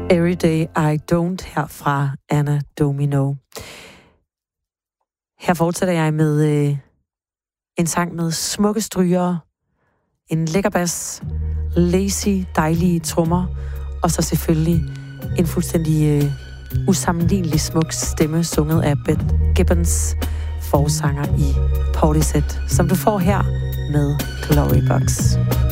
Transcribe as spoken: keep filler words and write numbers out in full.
Everyday I Don't her fra Anna Domino. Her fortsætter jeg med øh, en sang med smukke strygere, en lækker bas, lazy, dejlige trommer, og så selvfølgelig en fuldstændig øh, usammenlignelig smuk stemme, sunget af Beth Gibbons, forsanger i Portishead, som du får her med Glory Box.